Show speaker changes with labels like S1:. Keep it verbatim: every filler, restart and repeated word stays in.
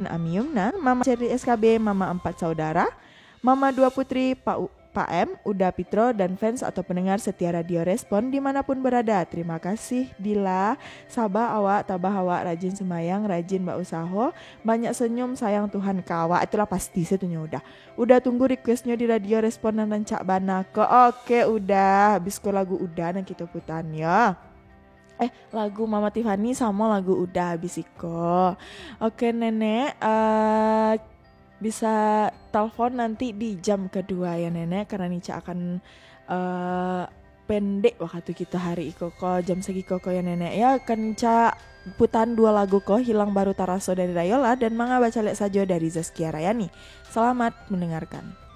S1: dan Ami Yumna, Mama Cherry S K B, Mama Empat Saudara, Mama Dua Putri, Pak U- Pak M, Uda Pitro, dan fans atau pendengar setia Radio Respon dimanapun berada. Terima kasih Dila, sabah awak, tabah awak, rajin semayang, rajin mbak usaho, banyak senyum, sayang Tuhan kawa. Itulah pasti setunya udah. Udah tunggu requestnya di Radio Respon dan Rancak Bana ke. Oke udah, habis ke lagu udah dan kita putan ya. Eh lagu Mama Tiffany sama lagu udah habis iko. Oke nenek, eh bisa telepon nanti di jam kedua ya nenek, karena Nica akan uh, pendek waktu kita hari iko ko jam segi koko ya nenek ya. Kan Nica putan dua lagu ko, Hilang Baru Taraso dari Rayola dan Manga Baca Lek Sajo dari Zaskia Rayani. Selamat mendengarkan.